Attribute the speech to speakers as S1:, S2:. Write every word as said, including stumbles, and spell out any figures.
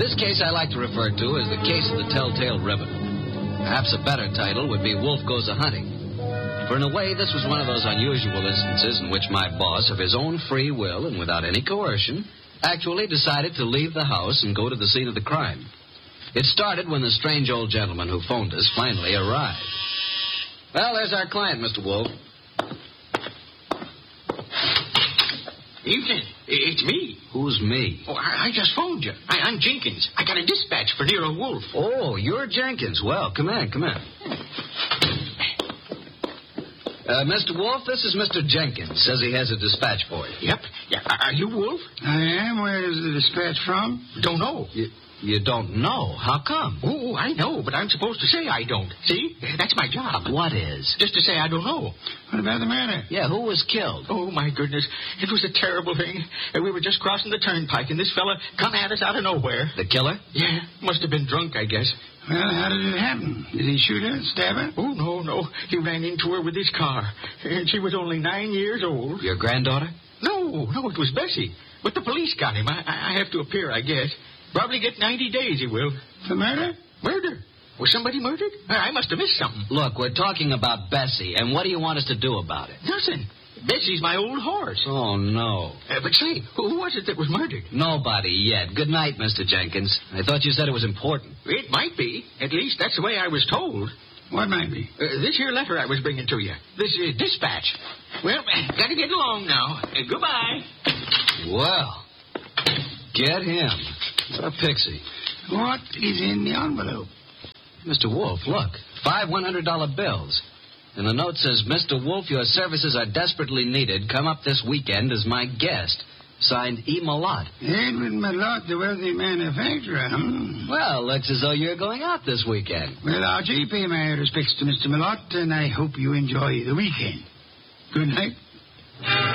S1: This case I like to refer to as the case of the Telltale Ribbon. Perhaps a better title would be Wolf Goes A-Hunting. For in a way, this was one of those unusual instances in which my boss, of his own free will and without any coercion, actually decided to leave the house and go to the scene of the crime. It started when the strange old gentleman who phoned us finally arrived. Well, there's our client, Mister Wolf.
S2: Evening. It's me.
S1: Who's me?
S2: Oh, I, I just phoned you. I, I'm Jenkins. I got a dispatch for Nero Wolf.
S1: Oh, you're Jenkins. Well, come in, come in. Uh, Mister Wolf, this is Mister Jenkins. Says he has a dispatch for you.
S2: Yep. Yeah. Are you Wolf?
S3: I am. Where is the dispatch from?
S2: Don't know.
S1: You, you don't know? How come?
S2: Oh, I know, but I'm supposed to say I don't. See? That's my job.
S1: What is?
S2: Just to say I don't know.
S3: What about the murder?
S1: Yeah, who was killed?
S2: Oh, my goodness. It was a terrible thing. We were just crossing the turnpike, and this fella come at us out of nowhere.
S1: The killer?
S2: Yeah. Must have been drunk, I guess.
S3: Well, how did it happen? Did he shoot her, stab her?
S2: Oh, no, no. He ran into her with his car. And she was only nine years old.
S1: Your granddaughter?
S2: No, no, it was Bessie. But the police got him. I, I have to appear, I guess. Probably get ninety days, he will.
S3: For murder?
S2: Murder? Was somebody murdered? I must have missed something.
S1: Look, we're talking about Bessie, and what do you want us to do about it?
S2: Nothing. Bessie's my old horse.
S1: Oh, no.
S2: Uh, but say, who, who was it that was murdered?
S1: Nobody yet. Good night, Mister Jenkins. I thought you said it was important.
S2: It might be. At least that's the way I was told.
S3: What might be?
S2: Uh, this here letter I was bringing to you. This uh, dispatch. Well, gotta get along now. Uh, goodbye.
S1: Well, get him. What a pixie.
S3: What is in the envelope?
S1: Mister Wolf, look. Five one hundred dollar bills. And the note says, Mister Wolf, your services are desperately needed. Come up this weekend as my guest. Signed, E. Malott.
S3: Edward Malott, the wealthy manufacturer, hmm?
S1: Well, looks as though you're going out this weekend.
S3: Well, our G P my respects to Mister Malott, and I hope you enjoy the weekend. Good night.